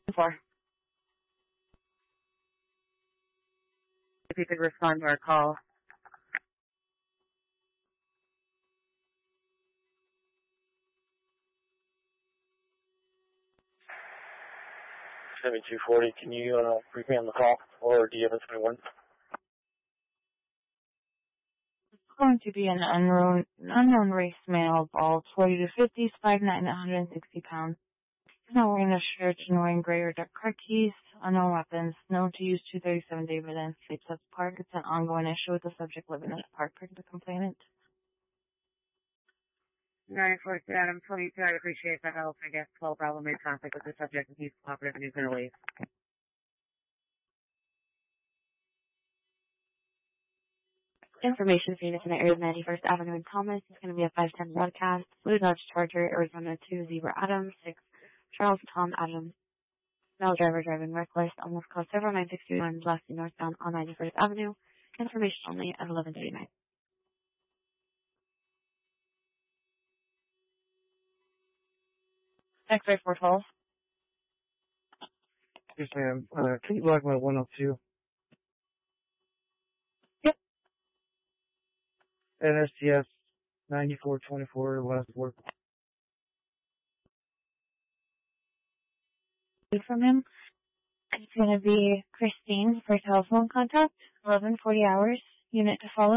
4. If you could respond to our call. $7240, can you brief me on the call, or do you have a 21? It's going to be an unknown race male, bald, 40 to 50s, 5'9", 160 pounds. He's not wearing a shirt, wearing gray or dark car keys, unknown weapons, known to use 237 David and sleeps at the park. It's an ongoing issue with the subject living at the park, per the complainant. 947, Adam 22, I appreciate that help. I guess 12 problem made contact with the subject and he's cooperative and he's going to leave. Information for units in the area of 91st Avenue and Thomas. It's going to be a 510 broadcast. Blue Dodge Charger, Arizona 20 Adams, 6 Charles Tom Adams. Male driver driving reckless. Almost caused several 961 blasting northbound on 91st Avenue. Information only at 11:39. X-ray 412. Yes, ma'am. Can you block my 102? Yep. NSTS 9424, last word. From him. It's going to be Christine for telephone contact. 11:40 hours. Unit to follow.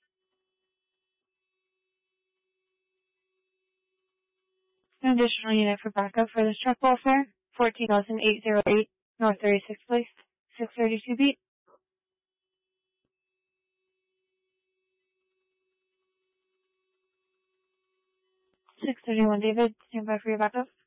An additional unit for backup for this truck welfare. 14,808 North 36th Place. 632 beat. 631 David. Stand by for your backup.